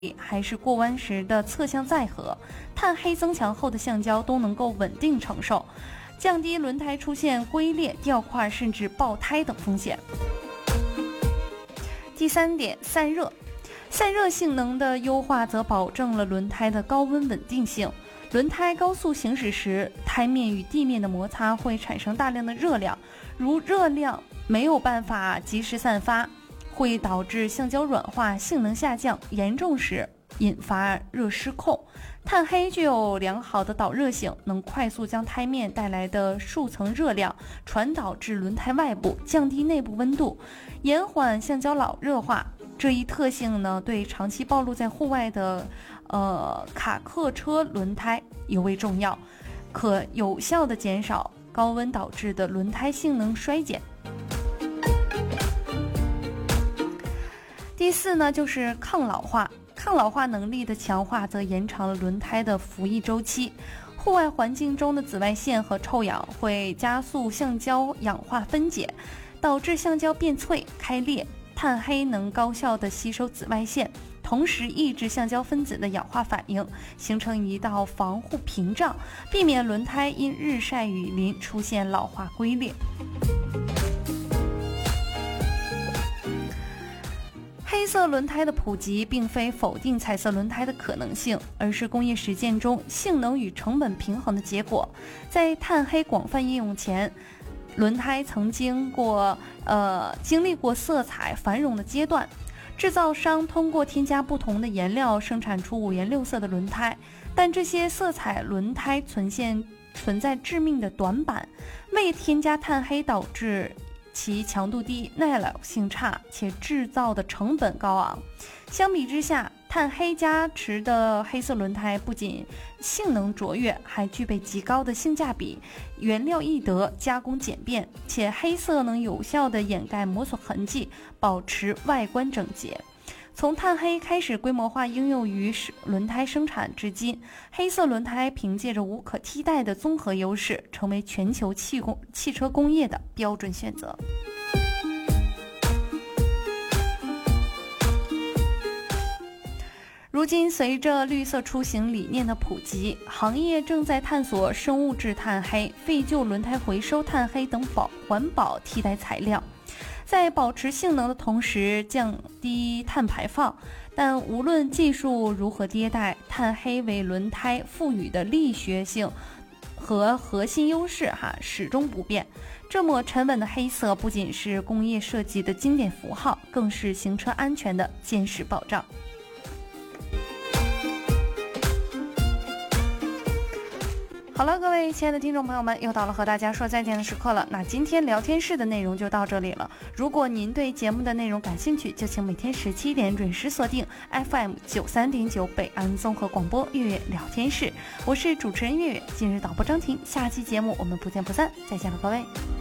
还是过弯时的侧向载荷，碳黑增强后的橡胶都能够稳定承受，降低轮胎出现龟裂、掉块甚至爆胎等风险。第3点，散热。散热性能的优化则保证了轮胎的高温稳定性。轮胎高速行驶时，胎面与地面的摩擦会产生大量的热量，如热量没有办法及时散发，会导致橡胶软化、性能下降，严重时引发热失控。碳黑具有良好的导热性，能快速将胎面带来的数层热量传导至轮胎外部，降低内部温度，延缓橡胶老热化。这一特性呢，对长期暴露在户外的卡客车轮胎尤为重要，可有效地减少高温导致的轮胎性能衰减。第4呢，就是抗老化。抗老化能力的强化则延长了轮胎的服役周期。户外环境中的紫外线和臭氧会加速橡胶氧化分解，导致橡胶变脆、开裂。碳黑能高效地吸收紫外线，同时抑制橡胶分子的氧化反应，形成一道防护屏障，避免轮胎因日晒雨淋出现老化龟裂。黑色轮胎的普及并非否定彩色轮胎的可能性，而是工业实践中性能与成本平衡的结果。在碳黑广泛应用前，轮胎曾经历过色彩繁荣的阶段，制造商通过添加不同的颜料生产出五颜六色的轮胎，但这些色彩轮胎存在致命的短板，未添加碳黑导致其强度低、耐老性差，且制造的成本高昂。相比之下，碳黑加持的黑色轮胎不仅性能卓越，还具备极高的性价比，原料易得，加工简便，且黑色能有效地掩盖磨损痕迹，保持外观整洁。从碳黑开始规模化应用于轮胎生产至今，黑色轮胎凭借着无可替代的综合优势，成为全球汽车工业的标准选择。如今，随着绿色出行理念的普及，行业正在探索生物质碳黑、废旧轮胎回收碳黑等环保替代材料，在保持性能的同时降低碳排放。但无论技术如何迭代，碳黑为轮胎赋予的力学性和核心优势始终不变。这抹沉稳的黑色不仅是工业设计的经典符号，更是行车安全的坚实保障。好了，各位亲爱的听众朋友们，又到了和大家说再见的时刻了。那今天聊天室的内容就到这里了。如果您对节目的内容感兴趣，就请每天17点准时锁定 FM 93.9北安综合广播月月聊天室。我是主持人月月，今日导播张婷。下期节目我们不见不散，再见了各位。